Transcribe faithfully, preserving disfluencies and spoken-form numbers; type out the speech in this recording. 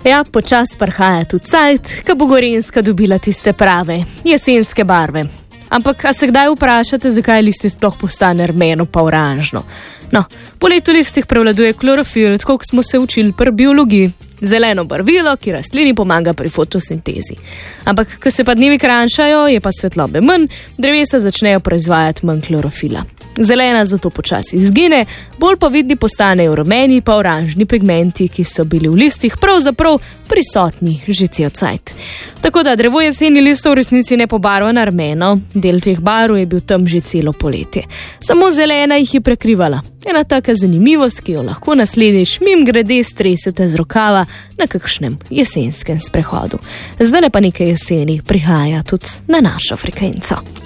Ja, počas prihaja tudi cajt, ko bo Gorenjska dobila tiste prave, jesenske barve. Ampak, a se kdaj vprašate, zakaj listi sploh postane rumeno pa oranžno? No, po letu listih prevladuje klorofil, tako kot smo se učili pri biologiji. Zeleno barvilo, ki rastlini pomaga pri fotosintezi. Ampak, ko se pa dnevi krajšajo, je pa svetlobe manj, drevesa začnejo proizvajati manj klorofila. Zelena zato počasi izgine, bolj pa vidni postanejo rumeni pa oranžni pigmenti, ki so bili v listih pravzaprav prisotni že cel cajt. Tako da drevo jeseni listov v resnici ne pobarva na rumeno, del teh barv je bil tam že celo poletje. Samo zelena jih je prekrivala. Ena taka zanimivost, ki jo lahko naslednjič mimogrede stresete z rokava na kakšnem jesenskem sprehodu. Zdaj pa nekaj jeseni prihaja tudi na našo frekvenco.